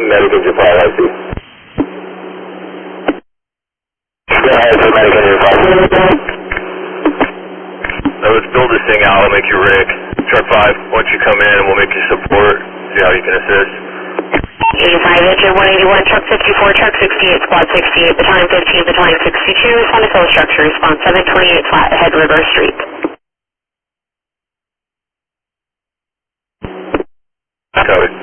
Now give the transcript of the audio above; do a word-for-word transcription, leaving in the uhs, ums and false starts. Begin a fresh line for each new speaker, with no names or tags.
Medic engine five, I see. Go ahead for medic engine five.
Now let's build this thing out, I'll make you Rick. Truck five, once you come in, we'll make you support, see how you can assist.
eighty-five, engine one eighty-one, truck fifty-four, truck sixty-eight, squad sixty-eight, battalion fifteen, battalion sixty-two, respond to fill structure, response seven twenty-eight, Flathead River Street.
Code.